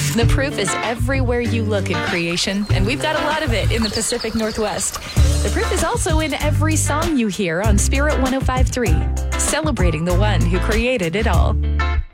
The proof is everywhere you look in creation, and we've got a lot of it in the Pacific Northwest. The proof is also in every song you hear on Spirit 105.3, celebrating the one who created it all.